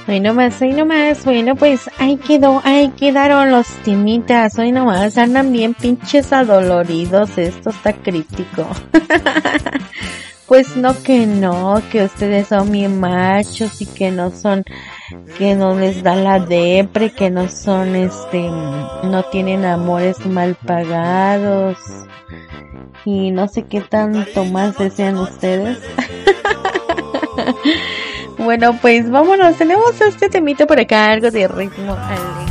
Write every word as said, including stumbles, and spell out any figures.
Hoy nomás, hoy nomás, bueno pues ahí quedó, ahí quedaron los temitas, hoy nomás andan bien pinches adoloridos, esto está crítico. Pues no que no, que ustedes son bien machos y que no son, que no les da la depre, que no son este, no tienen amores mal pagados y no sé qué tanto más desean ustedes. Bueno, pues vámonos, tenemos este temito por acá, algo de ritmo alegre.